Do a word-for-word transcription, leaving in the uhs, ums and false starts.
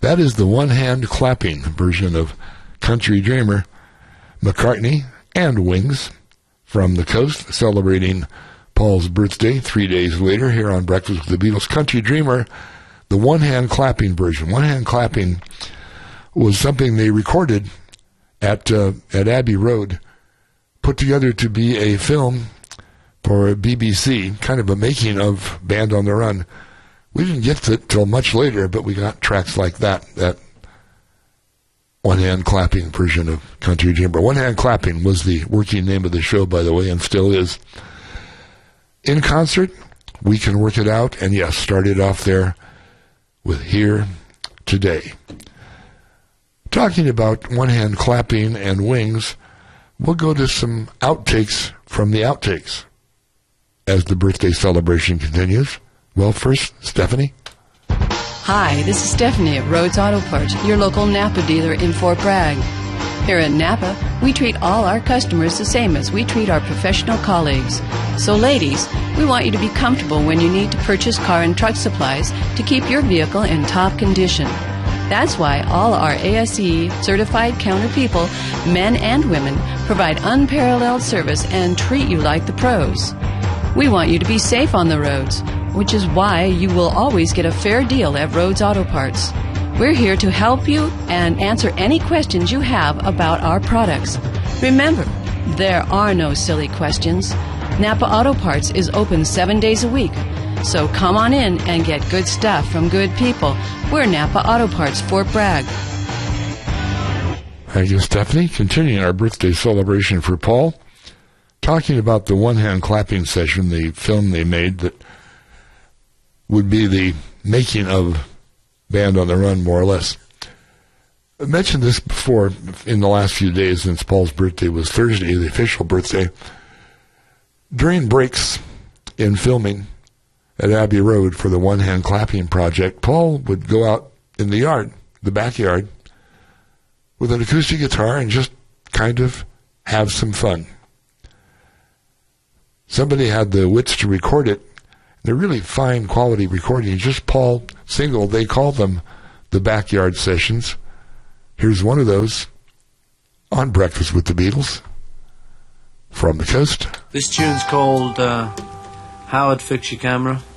That is the one-hand clapping version of Country Dreamer. McCartney and Wings from the Coast celebrating Paul's birthday three days later here on Breakfast with the Beatles. Country Dreamer, the one-hand clapping version. One-hand clapping was something they recorded at uh, at Abbey Road, put together to be a film for B B C, kind of a making of Band on the Run. We didn't get to it till much later, but we got tracks like that, that one-hand clapping version of Country Dreamer. One-hand clapping was the working name of the show, by the way, and still is. In concert, We Can Work It Out, and yes, started off there with Here Today. Talking about one-hand clapping and Wings, we'll go to some outtakes from the outtakes as the birthday celebration continues. Well, first, Stephanie. Hi, this is Stephanie at Rhodes Auto Parts, your local Napa dealer in Fort Bragg. Here at Napa, we treat all our customers the same as we treat our professional colleagues. So ladies, we want you to be comfortable when you need to purchase car and truck supplies to keep your vehicle in top condition. That's why all our A S E certified counter people, men and women, provide unparalleled service and treat you like the pros. We want you to be safe on the roads, which is why you will always get a fair deal at Rhodes Auto Parts. We're here to help you and answer any questions you have about our products. Remember, there are no silly questions. Napa Auto Parts is open seven days a week. So come on in and get good stuff from good people. We're Napa Auto Parts, Fort Bragg. Thank you, Stephanie. Continuing our birthday celebration for Paul, talking about the one-hand clapping session, the film they made that would be the making of Band on the Run, more or less. I mentioned this before in the last few days since Paul's birthday was Thursday, the official birthday. During breaks in filming at Abbey Road for the one-hand clapping project, Paul would go out in the yard, the backyard, with an acoustic guitar and just kind of have some fun. Somebody had the wits to record it. They're really fine quality recordings, just Paul single. They call them the backyard sessions. Here's one of those on Breakfast with the Beatles from the Coast. This tune's called uh, Howard Fix Your Camera.